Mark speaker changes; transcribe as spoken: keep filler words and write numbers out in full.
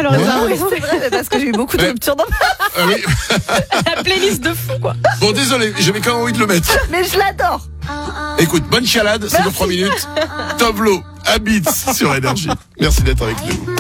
Speaker 1: alors.
Speaker 2: Ouais.
Speaker 1: Oui, c'est vrai, mais parce que j'ai eu beaucoup de
Speaker 2: Ouais.
Speaker 1: ruptures dans
Speaker 2: Ah oui.
Speaker 1: la playlist de fou, quoi.
Speaker 2: Bon, désolé, j'avais quand même envie de le mettre.
Speaker 1: Mais je l'adore.
Speaker 2: Écoute, bonne chialade, c'est dans trois minutes. Tableau, Habits sur Énergie. Merci d'être avec nous.